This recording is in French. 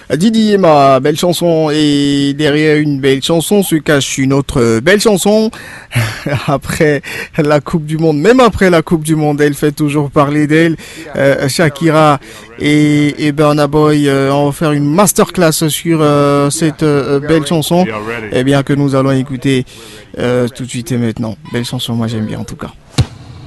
Didi Emma, belle chanson, et derrière une belle chanson se cache une autre belle chanson. Après la Coupe du Monde, même après la Coupe du Monde, elle fait toujours parler d'elle. Shakira et Burna Boy ont fait une masterclass sur cette belle chanson. Eh bien que nous allons écouter tout de suite et maintenant. Belle chanson, moi j'aime bien en tout cas.